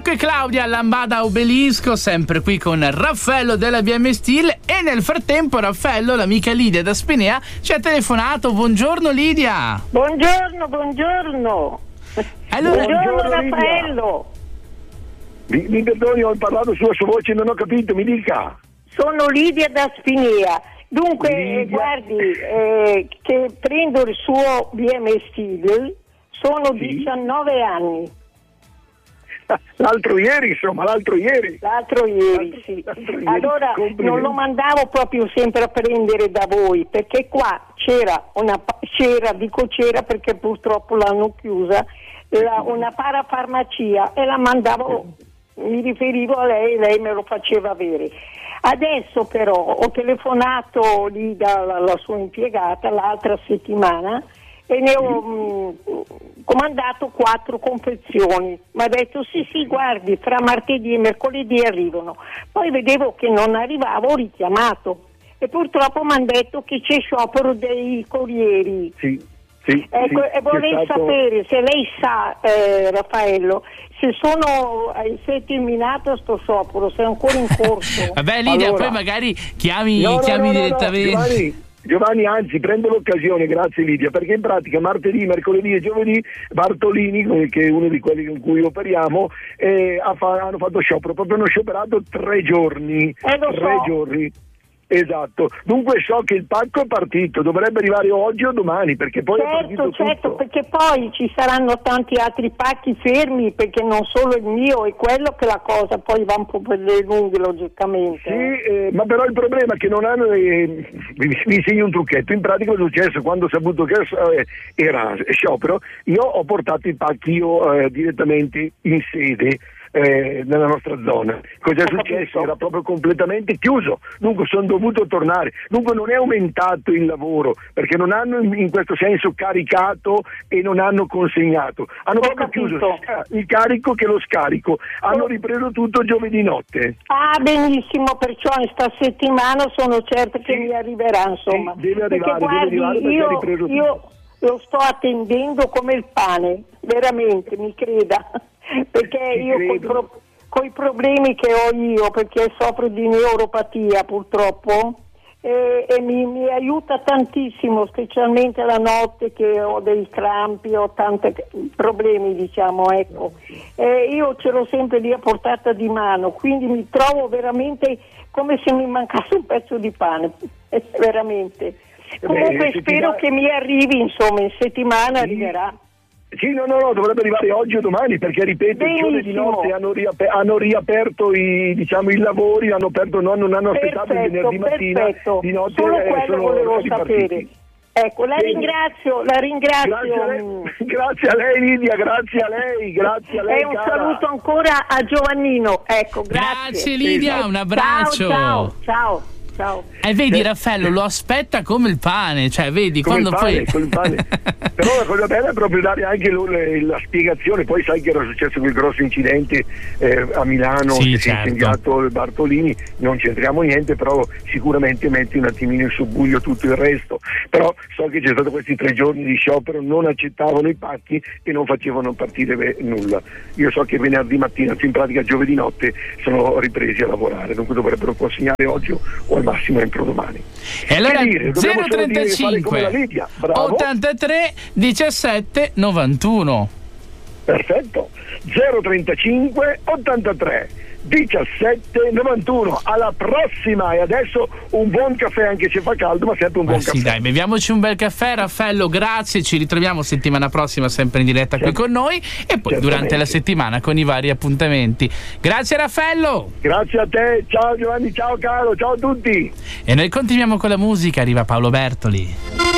Marco e Claudia, Lambada Obelisco, sempre qui con Raffaello della BM Steel. E nel frattempo Raffaello, l'amica Lidia da Spinea, ci ha telefonato. Buongiorno Lidia. Buongiorno. Allora, Buongiorno Raffaello. Mi perdoni, ho parlato sulla sua voce, non ho capito, mi dica. Sono Lidia da Spinea. Dunque, Lidia. guardi, che prendo il suo BM Steel, sono 19 anni. L'altro ieri, sì. L'altro ieri. Allora, non lo mandavo proprio sempre a prendere da voi, perché qua c'era perché purtroppo l'hanno chiusa, una parafarmacia, e la mandavo, mi riferivo a lei me lo faceva avere. Adesso però ho telefonato lì dalla sua impiegata l'altra settimana e ne ho comandato 4 confezioni. Mi ha detto sì, guardi, fra martedì e mercoledì arrivano. Poi vedevo che non arrivavo, ho richiamato e purtroppo mi hanno detto che c'è sciopero dei corrieri. Sì, ecco, e vorrei sapere se lei sa, Raffaello, se è terminato sto sciopero, se è ancora in corso. Vabbè Lidia, allora, poi magari chiami no, direttamente. Giovanni, anzi, prendo l'occasione, grazie Lidia, perché in pratica martedì, mercoledì e giovedì Bartolini, che è uno di quelli con cui operiamo, hanno fatto sciopero, proprio hanno scioperato 3 giorni. 3 giorni. Esatto, dunque so che il pacco è partito, dovrebbe arrivare oggi o domani, perché poi è partito certo, tutto. perché poi ci saranno tanti altri pacchi fermi, perché non solo il mio, è quello che la cosa poi va un po' per le lunghe logicamente. Sì, ma però il problema è che non hanno, vi insegno un trucchetto. In pratica cosa è successo? Quando ho saputo che era sciopero, io ho portato i pacchi direttamente in sede nella nostra zona. Cos'è successo? Era proprio completamente chiuso, dunque sono dovuto tornare, dunque non è aumentato il lavoro, perché non hanno in questo senso caricato e non hanno consegnato, hanno proprio chiuso il carico che lo scarico, hanno ripreso tutto giovedì notte. Ah, benissimo, perciò in sta settimana sono certa che mi arriverà, insomma. Sì, deve arrivare, io lo sto attendendo come il pane, veramente, mi creda. Perché io con i problemi che ho io, perché soffro di neuropatia purtroppo, e mi aiuta tantissimo, specialmente la notte che ho dei crampi, ho tanti problemi, diciamo, ecco. Io ce l'ho sempre lì a portata di mano, quindi mi trovo veramente come se mi mancasse un pezzo di pane, veramente. Comunque spero che mi arrivi, insomma, in settimana arriverà. Sì, no, dovrebbe arrivare oggi o domani, perché ripeto, il giorno di notte hanno riaperto i lavori, non hanno aspettato il venerdì mattina, di notte solo quello volevo sapere. Ecco, la ringrazio. Grazie a lei Lidia, grazie a lei. E un saluto ancora a Giovannino, ecco, grazie Lidia, un abbraccio. Ciao. E vedi Raffaello, lo aspetta come il pane, cioè vedi come quando il pane. Però la cosa bella è proprio dare anche la spiegazione. Poi sai che era successo quel grosso incidente a Milano, che si è incendiato il Bartolini, non c'entriamo niente, però sicuramente metti un attimino in subbuglio tutto il resto. Però so che c'è stato questi 3 giorni di sciopero, non accettavano i pacchi e non facevano partire nulla. Io so che venerdì mattina, in pratica giovedì notte, sono ripresi a lavorare, dunque dovrebbero consegnare oggi o al massimo entro domani. E allora 035 83 17 91. Perfetto, 035 83 17 91. Alla prossima, e adesso un buon caffè, anche se fa caldo, ma sempre un buon caffè. Dai, beviamoci un bel caffè. Raffaello, grazie, ci ritroviamo settimana prossima sempre in diretta qui con noi e poi durante la settimana con i vari appuntamenti. Grazie Raffaello. Grazie a te, ciao Giovanni, ciao caro, ciao a tutti. E noi continuiamo con la musica, arriva Paolo Bertoli.